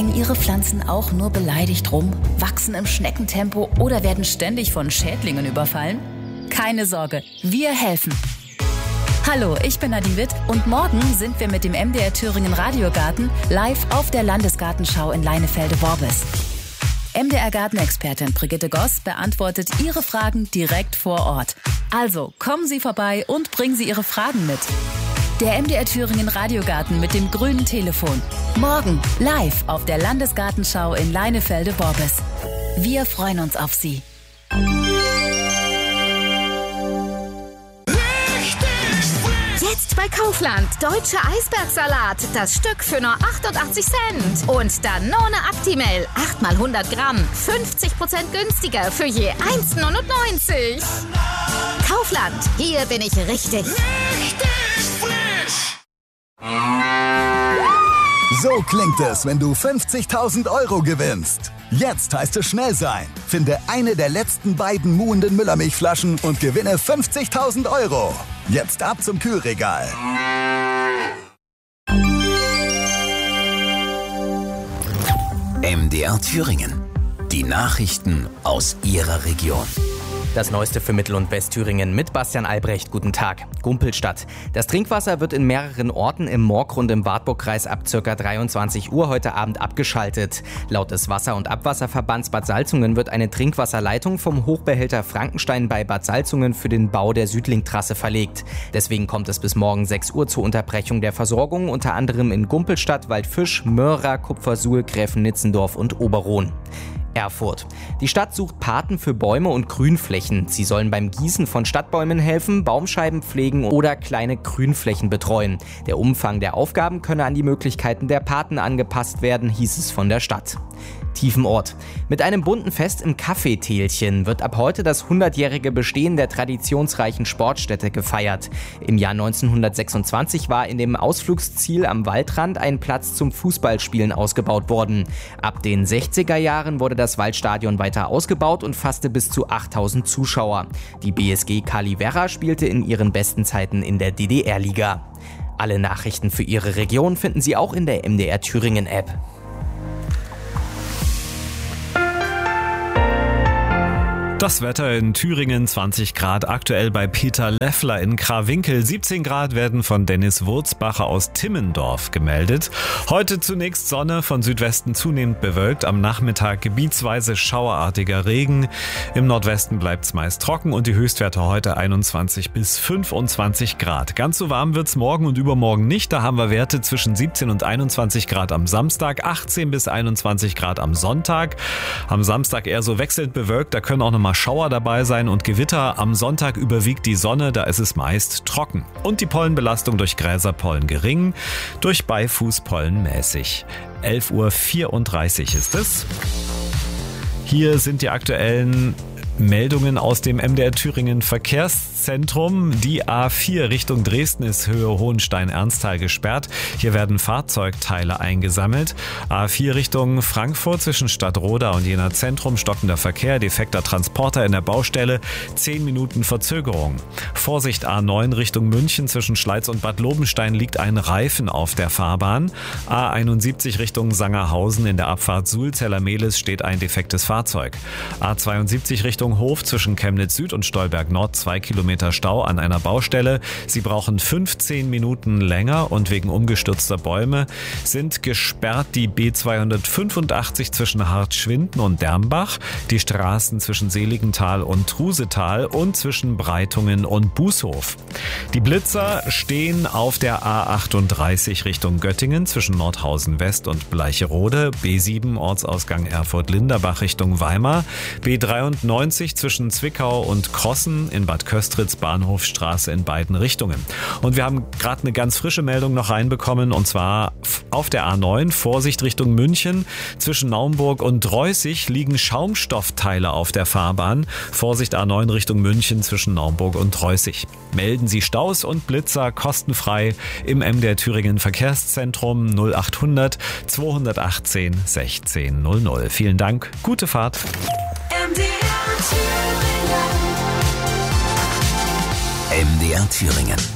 Hängen Ihre Pflanzen auch nur beleidigt rum, wachsen im Schneckentempo oder werden ständig von Schädlingen überfallen? Keine Sorge, wir helfen. Hallo, ich bin Nadine Witt und morgen sind wir mit dem MDR Thüringen Radiogarten live auf der Landesgartenschau in Leinefelde-Worbis. MDR Gartenexpertin Brigitte Goss beantwortet Ihre Fragen direkt vor Ort. Also kommen Sie vorbei und bringen Sie Ihre Fragen mit. Der MDR Thüringen Radiogarten mit dem grünen Telefon. Morgen live auf der Landesgartenschau in Leinefelde-Worbis. Wir freuen uns auf Sie. Jetzt bei Kaufland. Deutsche Eisbergsalat. Das Stück für nur 88 Cent. Und Danone Actimel. 8 mal 100 Gramm. 50% günstiger für je 1,99. Kaufland. Hier bin ich richtig. So klingt es, wenn du 50.000 Euro gewinnst. Jetzt heißt es schnell sein. Finde eine der letzten beiden muhenden Müllermilchflaschen und gewinne 50.000 Euro. Jetzt ab zum Kühlregal. MDR Thüringen. Die Nachrichten aus Ihrer Region. Das Neueste für Mittel- und Westthüringen mit Bastian Albrecht. Guten Tag. Gumpelstadt. Das Trinkwasser wird in mehreren Orten im Morg und im Wartburgkreis ab ca. 23 Uhr heute Abend abgeschaltet. Laut des Wasser- und Abwasserverbands Bad Salzungen wird eine Trinkwasserleitung vom Hochbehälter Frankenstein bei Bad Salzungen für den Bau der Südlingtrasse verlegt. Deswegen kommt es bis morgen 6 Uhr zur Unterbrechung der Versorgung, unter anderem in Gumpelstadt, Waldfisch, Möhra, Kupfersuhl, Gräfennitzendorf und Oberrohn. Erfurt. Die Stadt sucht Paten für Bäume und Grünflächen. Sie sollen beim Gießen von Stadtbäumen helfen, Baumscheiben pflegen oder kleine Grünflächen betreuen. Der Umfang der Aufgaben könne an die Möglichkeiten der Paten angepasst werden, hieß es von der Stadt. Tiefenort. Mit einem bunten Fest im Kaffeetälchen wird ab heute das 100-jährige Bestehen der traditionsreichen Sportstätte gefeiert. Im Jahr 1926 war in dem Ausflugsziel am Waldrand ein Platz zum Fußballspielen ausgebaut worden. Ab den 60er Jahren wurde das Waldstadion weiter ausgebaut und fasste bis zu 8.000 Zuschauer. Die BSG Kali Werra spielte in ihren besten Zeiten in der DDR-Liga. Alle Nachrichten für Ihre Region finden Sie auch in der MDR Thüringen-App. Das Wetter in Thüringen, 20 Grad, aktuell bei Peter Leffler in Krawinkel. 17 Grad werden von Dennis Wurzbacher aus Timmendorf gemeldet. Heute zunächst Sonne, von Südwesten zunehmend bewölkt. Am Nachmittag gebietsweise schauerartiger Regen. Im Nordwesten bleibt es meist trocken und die Höchstwerte heute 21 bis 25 Grad. Ganz so warm wird's morgen und übermorgen nicht. Da haben wir Werte zwischen 17 und 21 Grad am Samstag, 18 bis 21 Grad am Sonntag. Am Samstag eher so wechselnd bewölkt, da können auch noch mal Schauer dabei sein und Gewitter. Am Sonntag überwiegt die Sonne, da ist es meist trocken. Und die Pollenbelastung durch Gräserpollen gering, durch Beifußpollen mäßig. 11:34 Uhr ist es. Hier sind die aktuellen Meldungen aus dem MDR Thüringen Verkehrszentrum. Die A4 Richtung Dresden ist Höhe Hohenstein-Ernsthal gesperrt. Hier werden Fahrzeugteile eingesammelt. A4 Richtung Frankfurt zwischen Stadtroda und Jena Zentrum stockender Verkehr, defekter Transporter in der Baustelle, 10 Minuten Verzögerung. Vorsicht A9 Richtung München zwischen Schleiz und Bad Lobenstein liegt ein Reifen auf der Fahrbahn. A71 Richtung Sangerhausen in der Abfahrt Sulzeller-Mehlis steht ein defektes Fahrzeug. A72 Richtung Hof zwischen Chemnitz Süd und Stolberg Nord 2 Kilometer Stau an einer Baustelle. Sie brauchen 15 Minuten länger und wegen umgestürzter Bäume sind gesperrt die B285 zwischen Hartschwinden und Dermbach, die Straßen zwischen Seligenthal und Trusetal und zwischen Breitungen und Bußhof. Die Blitzer stehen auf der A38 Richtung Göttingen zwischen Nordhausen West und Bleicherode, B7 Ortsausgang Erfurt-Linderbach Richtung Weimar, B93 zwischen Zwickau und Krossen, in Bad Köstritz Bahnhofstraße in beiden Richtungen. Und wir haben gerade eine ganz frische Meldung noch reinbekommen, und zwar auf der A9 Vorsicht Richtung München. Zwischen Naumburg und Dreußig liegen Schaumstoffteile auf der Fahrbahn. Vorsicht A9 Richtung München zwischen Naumburg und Dreußig. Melden Sie Staus und Blitzer kostenfrei im MDR Thüringen Verkehrszentrum 0800 218 1600. Vielen Dank, gute Fahrt. MDR Thüringen.